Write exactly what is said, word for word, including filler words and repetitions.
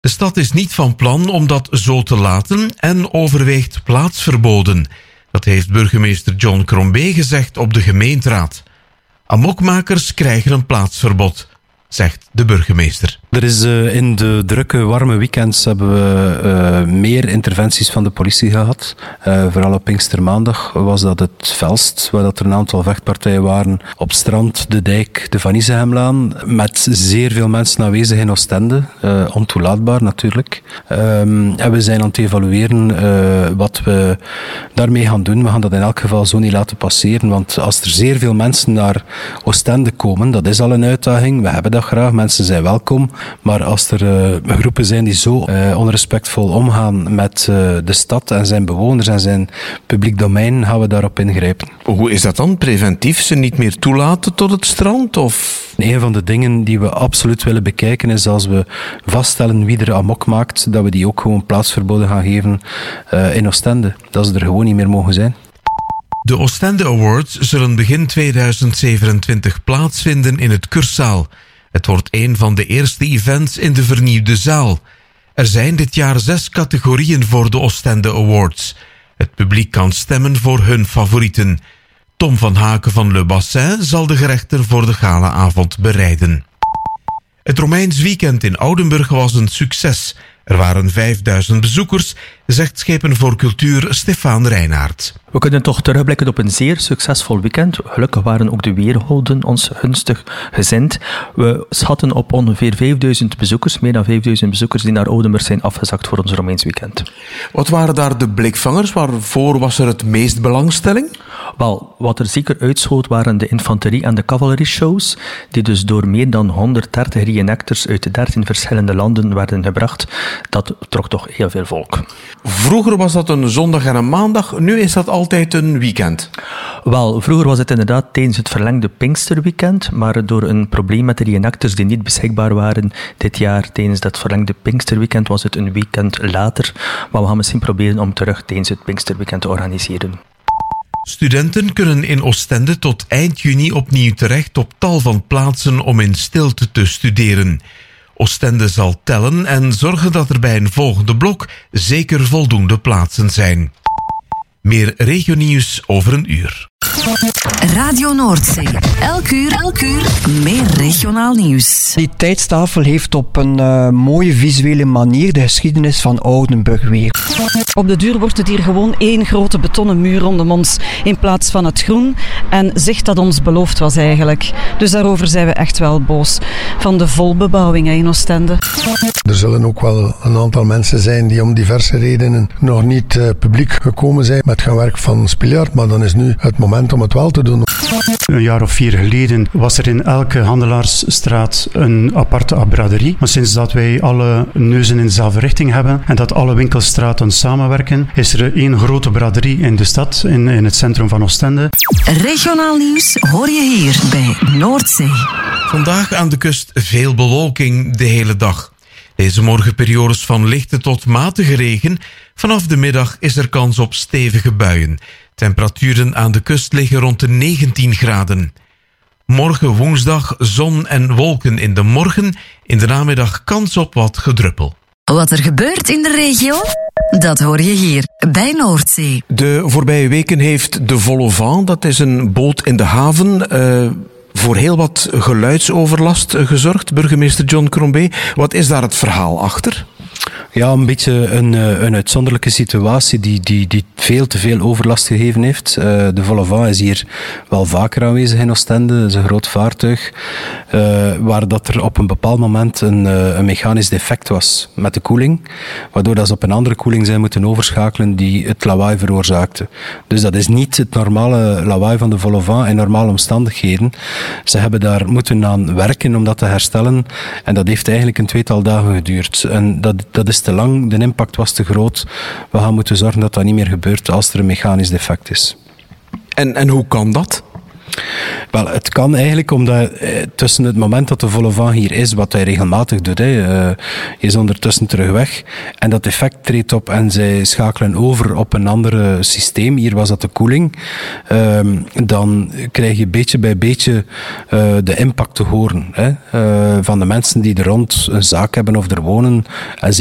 De stad is niet van plan om dat zo te laten en overweegt plaatsverboden. Dat heeft burgemeester John Crombie gezegd op de gemeenteraad. Amokmakers krijgen een plaatsverbod, zegt de burgemeester. Er is uh, in de drukke, warme weekends hebben we uh, meer interventies van de politie gehad. Uh, vooral op Pinkstermaandag was dat het felst, waar dat er een aantal vechtpartijen waren op het strand, de dijk, de Van Isehemlaan, met zeer veel mensen aanwezig in Oostende. Uh, ontoelaatbaar natuurlijk. Um, en we zijn aan het evalueren uh, wat we daarmee gaan doen. We gaan dat in elk geval zo niet laten passeren, want als er zeer veel mensen naar Oostende komen, dat is al een uitdaging. We hebben dat graag, mensen zijn welkom. Maar als er uh, groepen zijn die zo uh, onrespectvol omgaan met uh, de stad en zijn bewoners en zijn publiek domein, gaan we daarop ingrijpen. Hoe is dat dan? Preventief ze niet meer toelaten tot het strand? Of? Een van de dingen die we absoluut willen bekijken is als we vaststellen wie er amok maakt, dat we die ook gewoon plaatsverboden gaan geven uh, in Oostende. Dat ze er gewoon niet meer mogen zijn. De Oostende Awards zullen begin tweeduizend zevenentwintig plaatsvinden in het Kursaal. Het wordt een van de eerste events in de vernieuwde zaal. Er zijn dit jaar zes categorieën voor de Oostende Awards. Het publiek kan stemmen voor hun favorieten. Tom van Haken van Le Bassin zal de gerechten voor de galaavond bereiden. Het Romeins weekend in Oudenburg was een succes. Er waren vijfduizend bezoekers, zegt Schepen voor Cultuur Stefaan Reinaert. We kunnen toch terugblikken op een zeer succesvol weekend. Gelukkig waren ook de weerhouden ons gunstig gezind. We schatten op ongeveer vijfduizend bezoekers, meer dan vijfduizend bezoekers die naar Oudenburg zijn afgezakt voor ons Romeins weekend. Wat waren daar de blikvangers? Waarvoor was er het meest belangstelling? Wel, wat er zeker uitschoot waren de infanterie- en de cavalerie-shows, die dus door meer dan honderddertig reenactors uit dertien verschillende landen werden gebracht. Dat trok toch heel veel volk. Vroeger was dat een zondag en een maandag, nu is dat altijd een weekend. Wel, vroeger was het inderdaad tijdens het verlengde Pinksterweekend, maar door een probleem met de reenactors die niet beschikbaar waren dit jaar tijdens dat verlengde Pinksterweekend was het een weekend later. Maar we gaan misschien proberen om terug tijdens het Pinksterweekend te organiseren. Studenten kunnen in Oostende tot eind juni opnieuw terecht op tal van plaatsen om in stilte te studeren. Oostende zal tellen en zorgen dat er bij een volgende blok zeker voldoende plaatsen zijn. Meer regionieuws over een uur. Radio Noordzee. Elk uur, elk uur, meer regionaal nieuws. Die tijdstafel heeft op een uh, mooie visuele manier de geschiedenis van Oudenburg weer. Op de duur wordt het hier gewoon één grote betonnen muur rondom ons in plaats van het groen en zicht dat ons beloofd was eigenlijk. Dus daarover zijn we echt wel boos. Van de volbebouwing in Oostende. Er zullen ook wel een aantal mensen zijn die om diverse redenen nog niet uh, publiek gekomen zijn met gaan werk van Spiljart, maar dan is nu het moment om het wel te doen. Een jaar of vier geleden was er in elke handelaarsstraat een aparte braderie. Maar sinds dat wij alle neuzen in dezelfde richting hebben en dat alle winkelstraten samenwerken, is er één grote braderie in de stad, in, in het centrum van Oostende. Regionaal nieuws hoor je hier bij Noordzee. Vandaag aan de kust veel bewolking de hele dag. Deze morgen periodes van lichte tot matige regen. Vanaf de middag is er kans op stevige buien. Temperaturen aan de kust liggen rond de negentien graden. Morgen woensdag zon en wolken in de morgen. In de namiddag kans op wat gedruppel. Wat er gebeurt in de regio, dat hoor je hier bij Noordzee. De voorbije weken heeft de Vol au Vent, dat is een boot in de haven, Uh, voor heel wat geluidsoverlast gezorgd, burgemeester John Crombie. Wat is daar het verhaal achter? Ja, een beetje een, een uitzonderlijke situatie die, die, die veel te veel overlast gegeven heeft. Uh, de Vol au Vent is hier wel vaker aanwezig in Oostende. Dat is een groot vaartuig uh, waar dat er op een bepaald moment een, uh, een mechanisch defect was met de koeling, waardoor dat ze op een andere koeling zijn moeten overschakelen die het lawaai veroorzaakte. Dus dat is niet het normale lawaai van de Vol au Vent in normale omstandigheden. Ze hebben daar moeten aan werken om dat te herstellen en dat heeft eigenlijk een tweetal dagen geduurd. En dat, dat is te lang, de impact was te groot. We gaan moeten zorgen dat dat niet meer gebeurt als er een mechanisch defect is. En, en hoe kan dat? Wel, het kan eigenlijk omdat eh, tussen het moment dat de volle van hier is, wat hij regelmatig doet, hè, uh, is ondertussen terug weg en dat effect treedt op en zij schakelen over op een ander systeem, hier was dat de koeling, uh, dan krijg je beetje bij beetje uh, de impact te horen hè, uh, van de mensen die er rond een zaak hebben of er wonen en